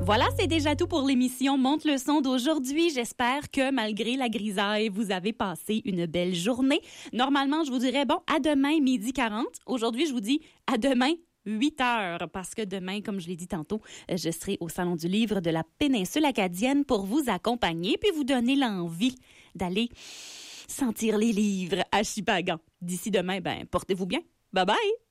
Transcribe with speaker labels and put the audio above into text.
Speaker 1: Voilà, c'est déjà tout pour l'émission Monte le son d'aujourd'hui. J'espère que malgré la grisaille, vous avez passé une belle journée. Normalement, je vous dirais, bon, à demain, 12h40. Aujourd'hui, je vous dis à demain, 8h, parce que demain, comme je l'ai dit tantôt, je serai au Salon du Livre de la péninsule acadienne pour vous accompagner puis vous donner l'envie d'aller sentir les livres à Shippagan. D'ici demain, portez-vous bien. Bye bye!